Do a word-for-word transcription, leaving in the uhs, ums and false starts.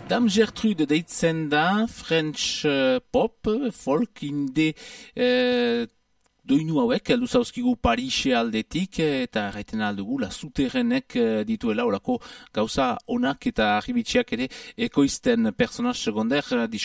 Dame Gertrude deitzen da, French uh, pop, folk, inde, uh, doinu hauek, heldu zauzkigu Parise aldetik, eta erraiten aldugu, la Souterrainek dituela, orako gauza onak eta arribitxiak ere ekoizten personaz segonder